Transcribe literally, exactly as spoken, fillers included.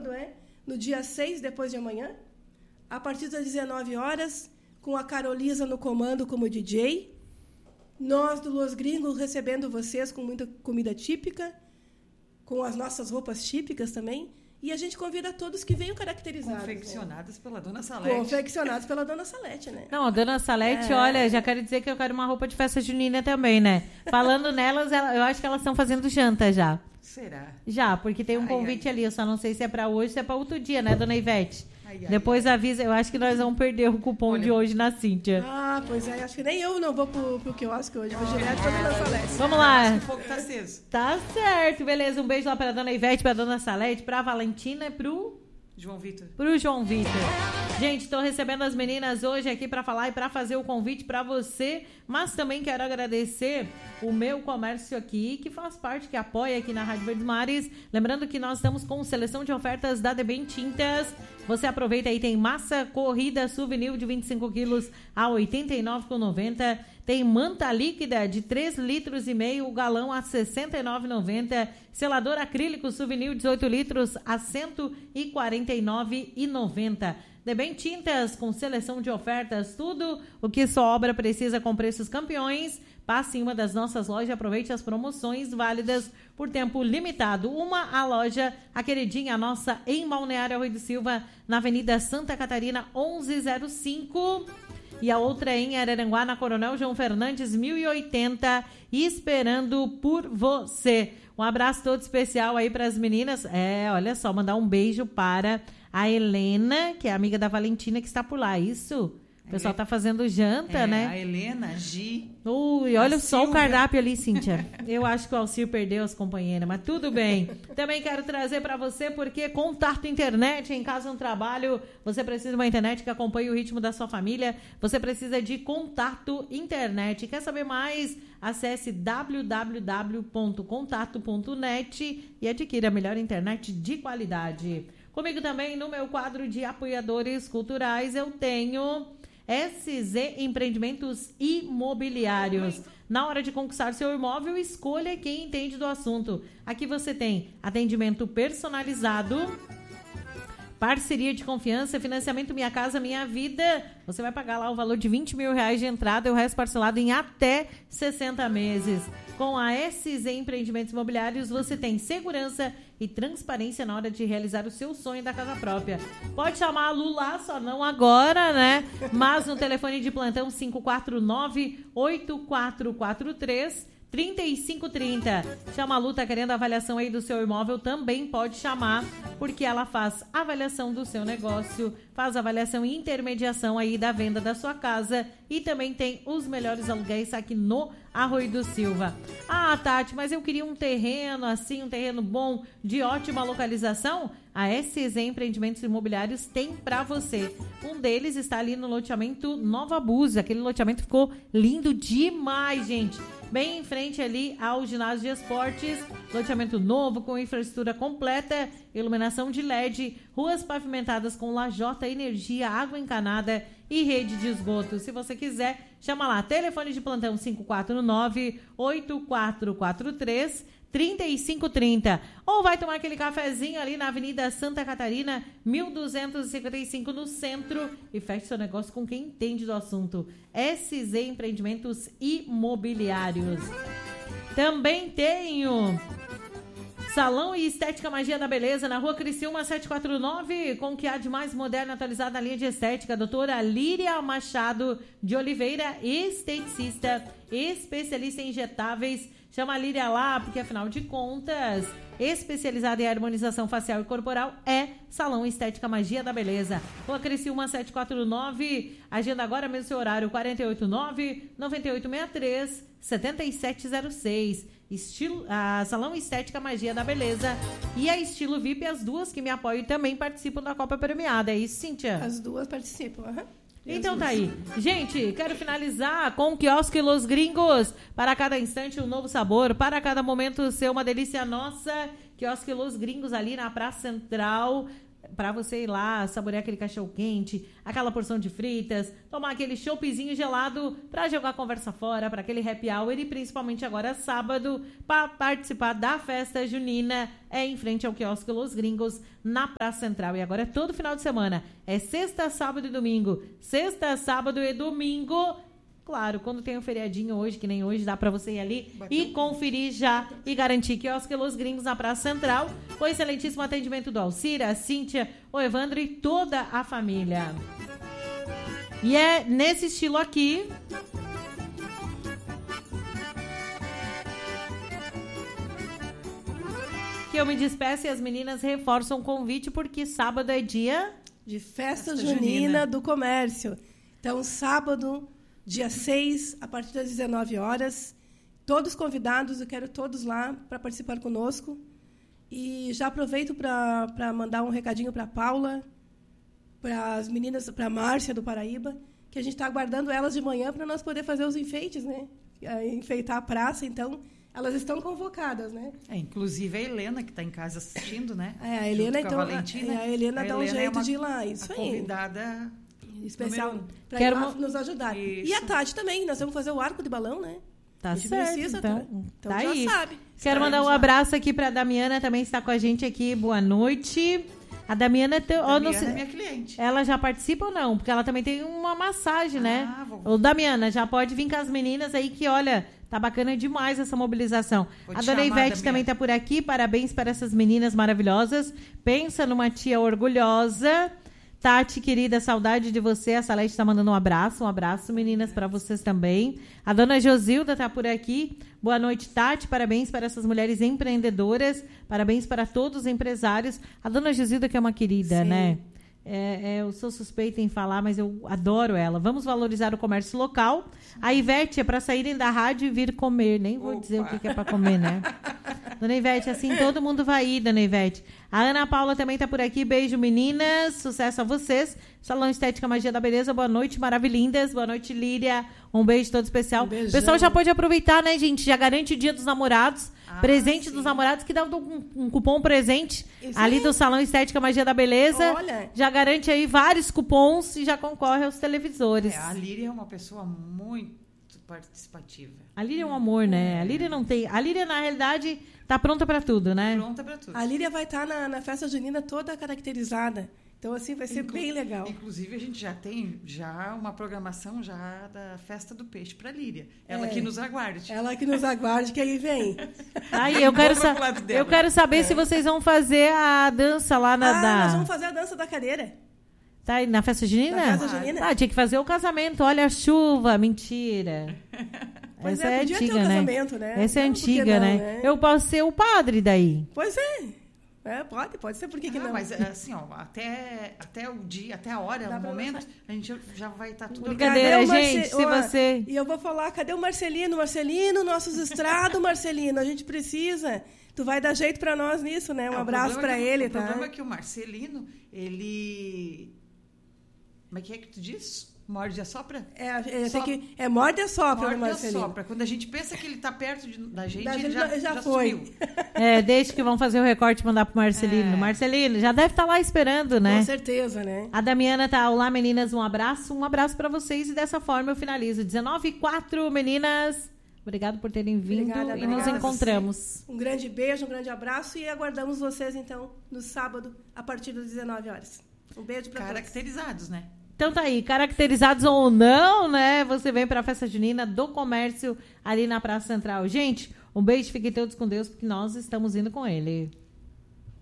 sábado, é? No dia seis, depois de amanhã, a partir das dezenove horas, com a Carolisa no comando como D J. Nós, do Los Gringos, recebendo vocês com muita comida típica, com as nossas roupas típicas também. E a gente convida todos que venham caracterizados. Confeccionadas, né? Pela Dona Salete. Confeccionados pela Dona Salete, né? Não, a Dona Salete, é... olha, já quero dizer que eu quero uma roupa de festa junina também, né? Falando nelas, eu acho que elas estão fazendo janta já. Será? Já, porque tem um ai, convite ai. ali, eu só não sei se é para hoje, se é para outro dia, né, Dona Ivete? Ai, ai, Depois ai. avisa, eu acho que nós vamos perder o cupom olha. de hoje na Cíntia. Ah, pois é, acho que nem eu não vou pro, pro quiosque hoje, vou direto pra Dona Salete. Vamos lá. O fogo tá aceso. Tá certo, beleza, um beijo lá pra Dona Ivete, pra Dona Salete, pra Valentina e pro... João Vitor. Pro João Vitor. Gente, estou recebendo as meninas hoje aqui para falar e para fazer o convite para você, mas também quero agradecer o meu comércio aqui, que faz parte, que apoia aqui na Rádio Verdes Mares. Lembrando que nós estamos com seleção de ofertas da Debem Tintas. Você aproveita aí, tem massa corrida souvenir de vinte e cinco quilos a oitenta e nove reais e noventa centavos. Tem manta líquida de três litros e meio, o galão a sessenta e nove reais e noventa centavos. Selador acrílico souvenir dezoito litros a cento e quarenta e nove reais e noventa centavos. Debem Tintas, com seleção de ofertas, tudo o que sua obra precisa com preços campeões. Passe em uma das nossas lojas e aproveite as promoções válidas por tempo limitado. Uma, a loja, a queridinha, a nossa, em Balneário Arroio do Silva, na Avenida Santa Catarina, onze zero cinco. E a outra em Araranguá, na Coronel João Fernandes, mil e oitenta, esperando por você. Um abraço todo especial aí para as meninas. É, olha só, mandar um beijo para a Helena, que é amiga da Valentina, que está por lá, isso? O pessoal está fazendo janta, é, né? A Helena, Gi. Ui, olha a só Silvia. O cardápio ali, Cíntia. Eu acho que o Alcir perdeu as companheiras, mas tudo bem. Também quero trazer para você, porque Contato Internet, em casa no trabalho, você precisa de uma internet que acompanhe o ritmo da sua família, você precisa de Contato Internet. Quer saber mais? Acesse w w w ponto contato ponto net e adquira a melhor internet de qualidade. Comigo também, no meu quadro de apoiadores culturais, eu tenho S Z Empreendimentos Imobiliários. Na hora de conquistar seu imóvel, escolha quem entende do assunto. Aqui você tem atendimento personalizado, parceria de confiança, financiamento Minha Casa Minha Vida. Você vai pagar lá o valor de vinte mil reais de entrada e o resto parcelado em até sessenta meses. Com a S Z Empreendimentos Imobiliários, você tem segurança e transparência na hora de realizar o seu sonho da casa própria. Pode chamar a Lu lá, só não agora, né? Mas no telefone de plantão cinco quatro nove, oito quatro quatro três, três cinco três zero. Chama a Lu, tá querendo avaliação aí do seu imóvel, também pode chamar, porque ela faz avaliação do seu negócio, faz avaliação e intermediação aí da venda da sua casa e também tem os melhores aluguéis aqui no Arroio do Silva. Ah, Tati, mas eu queria um terreno assim, um terreno bom, de ótima localização. A S Z Empreendimentos Imobiliários tem para você. Um deles está ali no loteamento Nova Búzios. Aquele loteamento ficou lindo demais, gente. Bem em frente ali ao ginásio de esportes, loteamento novo com infraestrutura completa, iluminação de L E D, ruas pavimentadas com lajota, energia, água encanada e rede de esgoto. Se você quiser, chama lá, telefone de plantão cinco quatro nove, oito quatro quatro três, três cinco três zero. Ou vai tomar aquele cafezinho ali na Avenida Santa Catarina, mil duzentos e cinquenta e cinco no centro, e feche seu negócio com quem entende do assunto. S Z Empreendimentos Imobiliários. Também tenho Salão e Estética Magia da Beleza, na Rua Criciúma setecentos e quarenta e nove, com o que há de mais moderno e atualizado na linha de estética. Doutora Líria Machado de Oliveira, esteticista, especialista em injetáveis. Chama a Líria lá, porque afinal de contas, especializada em harmonização facial e corporal, é Salão Estética Magia da Beleza. Rua Criciúma setecentos e quarenta e nove, agenda agora mesmo seu horário, quatro oito nove, nove oito seis três, sete sete zero seis. Estilo, a Salão Estética Magia da Beleza e a Estilo V I P, as duas que me apoiam e também participam da Copa Premiada. É isso, Cíntia? As duas participam, aham. Uhum. Então tá aí. Gente, quero finalizar com o Quiosque Los Gringos. Para cada instante um novo sabor, para cada momento ser uma delícia nossa. Quiosque Los Gringos ali na Praça Central. para você ir lá, saborear aquele cachorro-quente, aquela porção de fritas, tomar aquele choppzinho gelado para jogar a conversa fora, para aquele happy hour e principalmente agora sábado, para participar da festa junina, é em frente ao quiosque Los Gringos, na Praça Central. E agora é todo final de semana, é sexta, sábado e domingo. Sexta, sábado e domingo. Claro, quando tem um feriadinho hoje, que nem hoje, dá para você ir ali e conferir já e garantir que Quiosque Los Gringos na Praça Central, com excelentíssimo atendimento do Alcira, a Cíntia, o Evandro e toda a família. E é nesse estilo aqui que eu me despeço e as meninas reforçam o convite, porque sábado é dia de festa, Festa junina, junina do comércio. Então, sábado, dia seis, a partir das dezenove horas, todos convidados, eu quero todos lá para participar conosco. E já aproveito para mandar um recadinho para a Paula, para as meninas, para a Márcia do Paraíba, que a gente está aguardando elas de manhã para nós poder fazer os enfeites, né? Enfeitar a praça, então elas estão convocadas, né? É, inclusive a Helena, que está em casa assistindo, né? É, a Helena, Junto com então, a Valentina. a, a Helena A dá um Helena é jeito uma- de ir lá, isso a aí. convidada Especial número um. para Quero ir lá uma- nos ajudar. Isso. E a Tati também, nós vamos fazer o arco de balão, né? Tá A gente certo, precisa, então, tá? Então tá já aí. sabe. Quero mandar um Estaremos lá. abraço aqui para a Damiana, também está com a gente aqui. Boa noite. A Damiana, te- ó, não Damiana sei- é minha cliente. ela já participa ou não? Porque ela também tem uma massagem, né? Ah, vou- Ô, Damiana, já pode vir com as meninas aí que, olha, tá bacana demais essa mobilização. Vou A te dona chamar, Ivete Damiana. também tá por aqui. Parabéns para essas meninas maravilhosas. Pensa numa tia orgulhosa. Tati, querida, saudade de você. A Salete tá mandando um abraço. Um abraço, meninas, para vocês também. A dona Josilda tá por aqui. Boa noite, Tati. Parabéns para essas mulheres empreendedoras. Parabéns para todos os empresários. A dona Josilda, que é uma querida, Sim. né? É, é, eu sou suspeita em falar, mas eu adoro ela. Vamos valorizar o comércio local. A Ivete é para saírem da rádio e vir comer. Nem vou Opa. dizer o que que é para comer, né? Dona Ivete, assim todo mundo vai ir, Dona Ivete. A Ana Paula também está por aqui. Beijo, meninas. Sucesso a vocês. Salão Estética Magia da Beleza. Boa noite, maravilhindas. Boa noite, Líria. Um beijo todo especial. Um beijão. O pessoal já pode aproveitar, né, gente? Já garante o Dia dos Namorados. Ah, presente sim. dos namorados, que dá um, um cupom presente Isso ali aí. do Salão Estética Magia da Beleza. Olha. Já garante aí vários cupons e já concorre aos televisores. É, a Líria é uma pessoa muito participativa. A Líria é um amor, né? A Líria não tem... A Líria, na realidade, tá pronta pra tudo, né? Pronta para tudo. A Líria vai estar na, na festa junina toda caracterizada. Então, assim, vai ser Inclu- bem legal. Inclusive, a gente já tem já uma programação já da Festa do Peixe para Líria. Ela É. que nos aguarde. Ela que nos aguarde, que aí vem. Aí, eu quero, Vamos sa- pro lado dela. eu quero saber se vocês vão fazer a dança lá na... ah, da... nós vamos fazer a dança da cadeira. Tá aí na festa junina? Na festa junina. Ah, tinha que fazer o casamento. Olha a chuva. Mentira. Pois Essa é, é, podia ter antiga, um né? casamento, né? Essa é Não, por que antiga, não, né? né? Eu posso ser o padre daí. Pois é. É, pode, pode ser, por que, que Ah, não? mas assim, ó, até, até o dia, até a hora, Dá o pra momento, dançar. a gente já vai estar tudo Brincadeira, Cadê o gente, Marce- se Ó, você... E eu vou falar, cadê o Marcelino? Marcelino, nossos estrados, Marcelino, a gente precisa. Tu vai dar jeito pra nós nisso, né? Um É, o abraço problema pra é que- ele, o tá? problema é que o Marcelino, ele... Como é que é que tu diz? Morde a sopra? É, é, tem Só- que, é morde a sopra Morde no a Marcelino. sopra. Quando a gente pensa que ele está perto de- da gente, Da ele gente já, já- já já foi. sumiu. É, deixa que vão fazer o recorte e mandar pro Marcelino. É. Marcelino, já deve estar lá esperando, né? Com certeza, né? A Damiana tá, olá meninas, um abraço, um abraço pra vocês e dessa forma eu finalizo. dezenove e quatro, meninas. Obrigado por terem vindo Obrigada, e nos obrigada. encontramos. Um grande beijo, um grande abraço e aguardamos vocês, então, no sábado, a partir das dezenove horas. Um beijo pra todos. Caracterizados, né? Então tá aí, caracterizados ou não, né? Você vem pra festa junina do comércio ali na Praça Central. Gente, um beijo, fiquem todos com Deus, porque nós estamos indo com ele.